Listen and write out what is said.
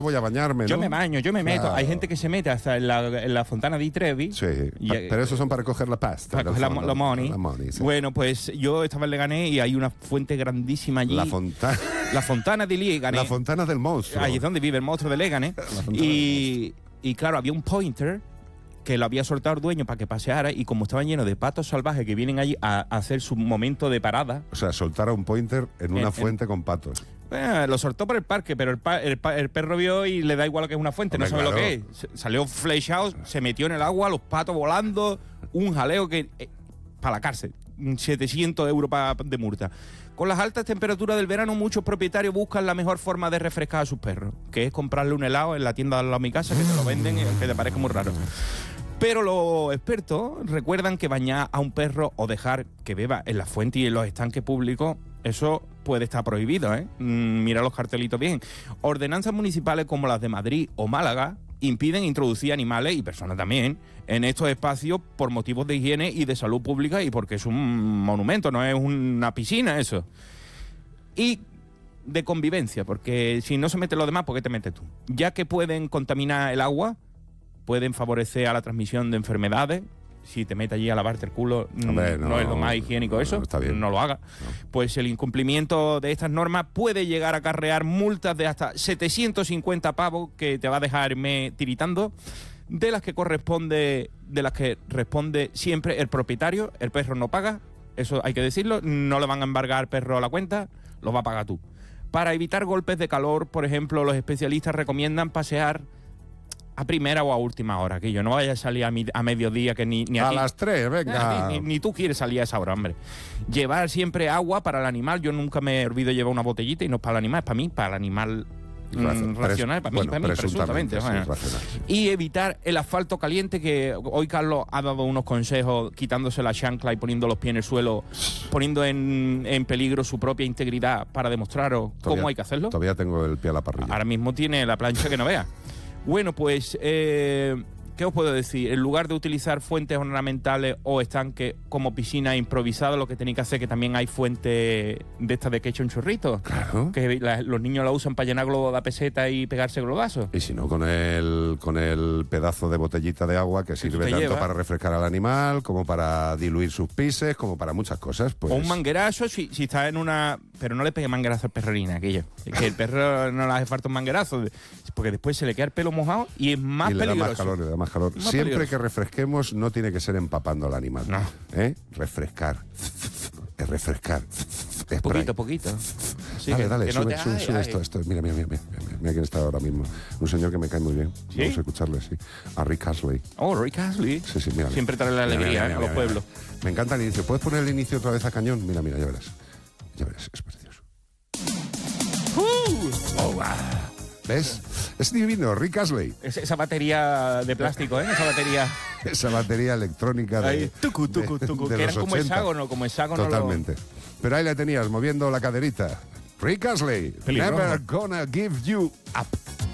voy a bañarme, ¿no? Yo me baño, yo me meto. Claro. Hay gente que se mete hasta en la fontana di Trevi. Sí, Y, pero esos son para coger la pasta. para coger los money. La money, sí. Bueno, pues yo estaba en Leganés y hay una fuente grandísima allí. La fontana. La fontana de Leganés. La fontana del monstruo. Ahí es donde vive el monstruo de Leganés. Y claro, había un pointer que lo había soltado el dueño para que paseara, y como estaban llenos de patos salvajes que vienen allí a hacer su momento de parada. O sea, soltar a un pointer en una fuente con patos. Lo soltó por el parque, pero el perro vio y le da igual que es una fuente. Hombre, no sabe claro. lo que es. Salió flechado, se metió en el agua, los patos volando, un jaleo que para la cárcel, 700 euros de multa. Con las altas temperaturas del verano, muchos propietarios buscan la mejor forma de refrescar a sus perros, que es comprarle un helado en la tienda de al lado de mi casa, que te lo venden y que te parezca muy raro. Pero los expertos recuerdan que bañar a un perro o dejar que beba en la fuente y en los estanques públicos, eso puede estar prohibido, ¿eh? Mira los cartelitos bien. Ordenanzas municipales como las de Madrid o Málaga impiden introducir animales y personas también en estos espacios por motivos de higiene y de salud pública, y porque es un monumento, no es una piscina eso. Y de convivencia, porque si no se meten los demás, ¿por qué te metes tú? Ya que pueden contaminar el agua, pueden favorecer a la transmisión de enfermedades. Si te metes allí a lavarte el culo, Hombre, no es lo más higiénico eso, no está bien. no lo haga. No. Pues el incumplimiento de estas normas puede llegar a acarrear multas de hasta 750 pavos que te va a dejar tiritando, de las que responde siempre el propietario. El perro no paga, eso hay que decirlo, no le van a embargar al perro la cuenta, lo va a pagar tú. Para evitar golpes de calor, por ejemplo, los especialistas recomiendan pasear a primera o a última hora, que yo no vaya a salir a mediodía, que ni A ti. las 3, venga. Ni tú quieres salir a esa hora, hombre. Llevar siempre agua para el animal. Yo nunca me olvido llevar una botellita, y no es para el animal, es para mí, para el animal racional, para mí, presuntamente. Sí, Bueno. racional. Y evitar el asfalto caliente, que hoy Carlos ha dado unos consejos, quitándose la chancla y poniendo los pies en el suelo, poniendo en peligro su propia integridad para demostraros cómo hay que hacerlo. Todavía tengo el pie a la parrilla. Ahora mismo tiene la plancha que no vea. Bueno, pues, ¿qué os puedo decir? En lugar de utilizar fuentes ornamentales o estanques como piscina improvisada, lo que tenéis que hacer, que también hay fuentes de estas de que echa un chorrito. Claro. Que los niños la usan para llenar globos de peseta y pegarse globazos. Y si no, con el pedazo de botellita de agua que sirve tanto lleva para refrescar al animal, como para diluir sus pises, como para muchas cosas. Pues... O un manguerazo, si está en una... Pero no le pegue manguerazo al perrerina, aquello. Es que el perro no le hace falta un manguerazo, porque después se le queda el pelo mojado y es más y le peligroso. da más calor, le da más calor. Más Siempre peligroso. que refresquemos no tiene que ser empapando al animal. No. Refrescar. Es refrescar. Spray. Poquito. Sí, Dale, que no sube, te- sube ay. esto. Mira quién está ahora mismo. Un señor que me cae muy bien. ¿Sí? Vamos a escucharle, sí. A Rick Astley. Oh, Rick Astley. Sí, mira. Siempre trae la alegría a los pueblos. Me encanta el inicio. ¿Puedes poner el inicio otra vez a cañón? Mira, ya verás. Ya verás, es precioso. Oh, wow. ¿Ves? Es divino, Rick Astley. Esa batería de plástico, ¿eh? Esa batería electrónica de, Ahí, tucu, de que eran los como 80. hexágono. Totalmente. Pero ahí la tenías, moviendo la caderita. Rick Astley, Peligroso. Never Gonna Give You Up.